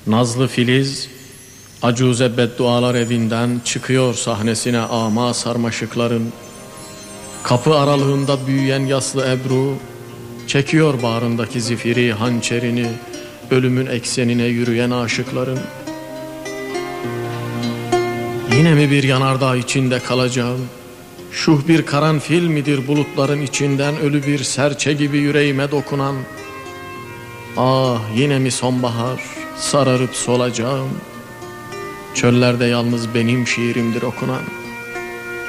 Nazlı Filiz, acuze beddualar evinden çıkıyor sahnesine ama sarmaşıkların. Kapı aralığında büyüyen yaslı Ebru, çekiyor bağrındaki zifiri hançerini, ölümün eksenine yürüyen aşıkların. Yine mi bir yanardağ içinde kalacağım? Şuh bir karanfil midir bulutların içinden ölü bir serçe gibi yüreğime dokunan? Ah, yine mi sonbahar sararıp solacağım? Çöllerde yalnız benim şiirimdir okunan.